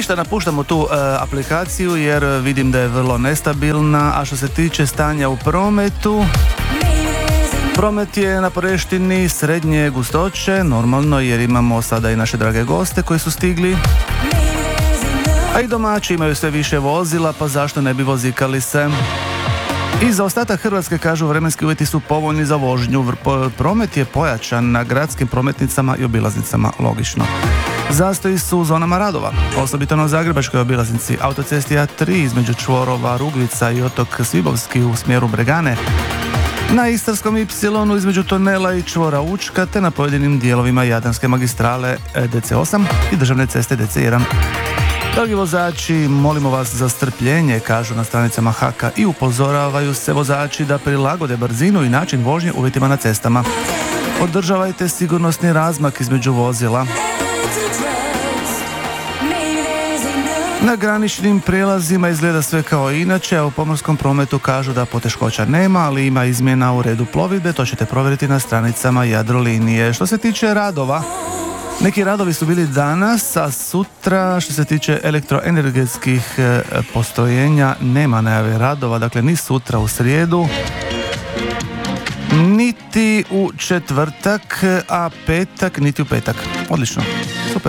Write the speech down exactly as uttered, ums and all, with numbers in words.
Ništa, napuštamo tu e, aplikaciju jer vidim da je vrlo nestabilna, a što se tiče stanja u prometu, promet je na Poreštini srednje gustoće, normalno jer imamo sada i naše drage goste koji su stigli, a i domaći imaju sve više vozila, pa zašto ne bi vozikali se. I za ostatak Hrvatske, kažu, vremenski uvjeti su povoljni za vožnju. Promet je pojačan na gradskim prometnicama i obilaznicama, logično. Zastoji su u zonama radova, osobito na Zagrebačkoj obilaznici, autocesti A tri između čvorova Rugvica i otok Svibovski u smjeru Bregane, na Istarskom Y između tunela i čvora Učka, te na pojedinim dijelovima Jadranske magistrale D C osam i državne ceste D C jedan. Dragi vozači, molimo vas za strpljenje, kažu na stranicama H A K-a, i upozoravaju se vozači da prilagode brzinu i način vožnje uvjetima na cestama. Održavajte sigurnosni razmak između vozila. Na graničnim prijelazima izgleda sve kao i inače, a u pomorskom prometu kažu da poteškoća nema, ali ima izmjena u redu plovidbe, to ćete provjeriti na stranicama Jadrolinije. Što se tiče radova, neki radovi su bili danas, a sutra što se tiče elektroenergetskih postrojenja nema najave radova, dakle ni sutra u srijedu, niti u četvrtak, a petak niti u petak. Odlično, super.